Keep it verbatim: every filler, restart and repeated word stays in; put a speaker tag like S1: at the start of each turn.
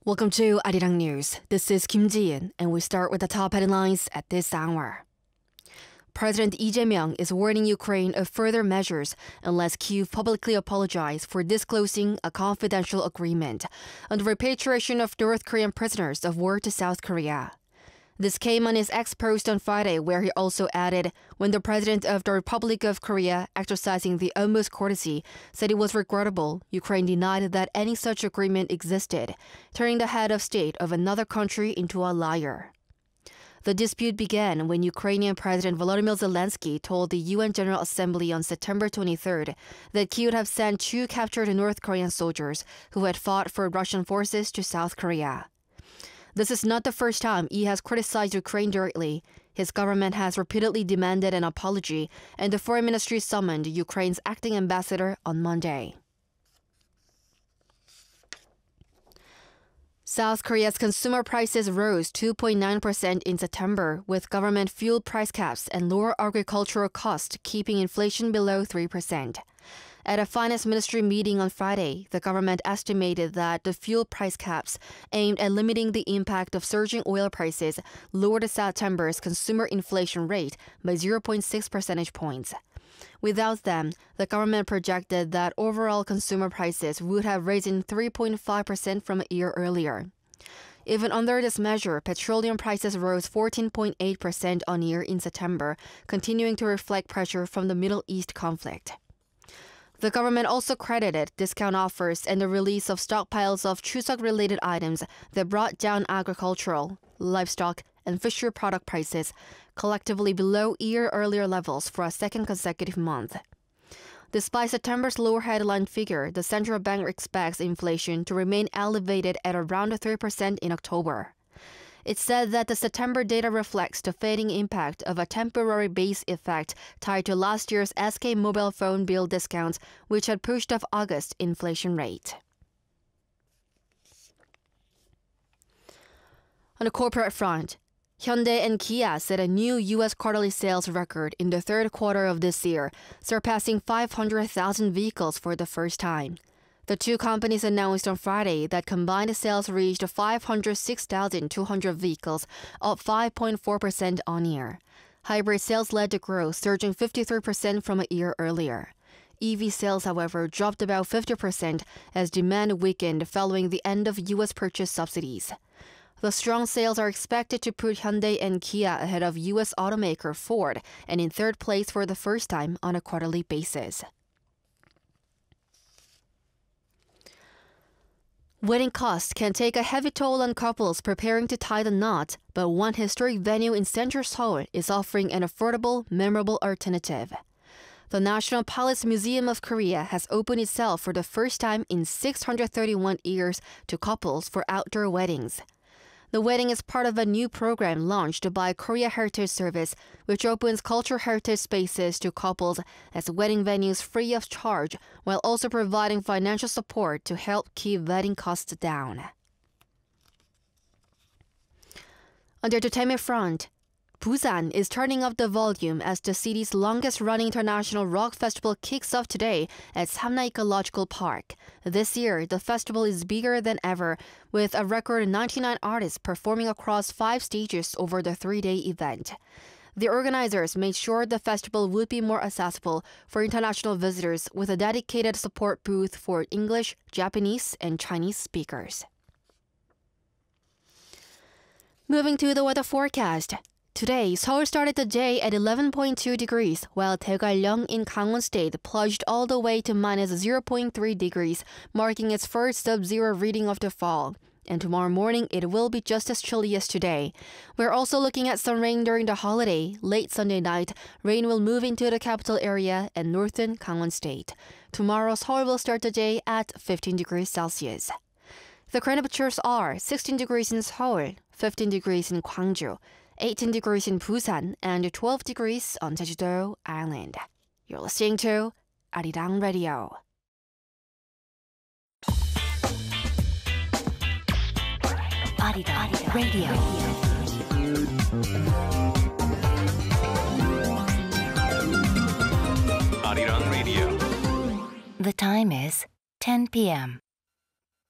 S1: Welcome to Arirang News. This is Kim Ji-in, and we start with the top headlines at this hour. President Lee Jae-myung is warning Ukraine of further measures unless Kyiv publicly apologizes for disclosing a confidential agreement on the repatriation of North Korean prisoners of war to South Korea. This came on his X post on Friday, where he also added, when the president of the Republic of Korea, exercising the utmost courtesy, said it was regrettable, Ukraine denied that any such agreement existed, turning the head of state of another country into a liar. The dispute began when Ukrainian President Volodymyr Zelensky told the U N General Assembly on September twenty-third that Kyiv would have sent two captured North Korean soldiers who had fought for Russian forces to South Korea. This is not the first time he has criticized Ukraine directly. His government has repeatedly demanded an apology, and the foreign ministry summoned Ukraine's acting ambassador on Monday. South Korea's consumer prices rose two point nine percent in September, with government fuel price caps and lower agricultural costs keeping inflation below three percent. At a finance ministry meeting on Friday, the government estimated that the fuel price caps aimed at limiting the impact of surging oil prices lowered September's consumer inflation rate by zero point six percentage points. Without them, the government projected that overall consumer prices would have risen three point five percent from a year earlier. Even under this measure, petroleum prices rose fourteen point eight percent on year in September, continuing to reflect pressure from the Middle East conflict. The government also credited discount offers and the release of stockpiles of Chuseok-related items that brought down agricultural, livestock, and fishery product prices, collectively below year-earlier levels for a second consecutive month. Despite September's lower headline figure, the central bank expects inflation to remain elevated at around three percent in October. It said that the September data reflects the fading impact of a temporary base effect tied to last year's S K mobile phone bill discounts, which had pushed up August inflation rate. On the corporate front, Hyundai and Kia set a new U S quarterly sales record in the third quarter of this year, surpassing five hundred thousand vehicles for the first time. The two companies announced on Friday that combined sales reached five hundred six thousand two hundred vehicles, up five point four percent on year. Hybrid sales led the growth, surging fifty-three percent from a year earlier. E V sales, however, dropped about fifty percent as demand weakened following the end of U S purchase subsidies. The strong sales are expected to put Hyundai and Kia ahead of U S automaker Ford and in third place for the first time on a quarterly basis. Wedding costs can take a heavy toll on couples preparing to tie the knot, but one historic venue in central Seoul is offering an affordable, memorable alternative. The National Palace Museum of Korea has opened itself for the first time in six hundred thirty-one years to couples for outdoor weddings. The wedding is part of a new program launched by Korea Heritage Service, which opens cultural heritage spaces to couples as wedding venues free of charge, while also providing financial support to help keep wedding costs down. On the entertainment front, Busan is turning up the volume as the city's longest-running international rock festival kicks off today at Samna Ecological Park. This year, the festival is bigger than ever, with a record ninety-nine artists performing across five stages over the three-day event. The organizers made sure the festival would be more accessible for international visitors with a dedicated support booth for English, Japanese, and Chinese speakers. Moving to the weather forecast. Today, Seoul started the day at eleven point two degrees, while Daegalyeong in Gangwon State plunged all the way to minus zero point three degrees, marking its first sub-zero reading of the fall. And tomorrow morning, it will be just as chilly as today. We're also looking at some rain during the holiday. Late Sunday night, rain will move into the capital area and northern Gangwon State. Tomorrow, Seoul will start the day at fifteen degrees Celsius. The current temperatures are sixteen degrees in Seoul, fifteen degrees in Gwangju, eighteen degrees in Busan, and twelve degrees on Jeju-do Island. You're listening to Arirang Radio. Arirang Radio.
S2: Arirang Radio.
S3: The time is ten p m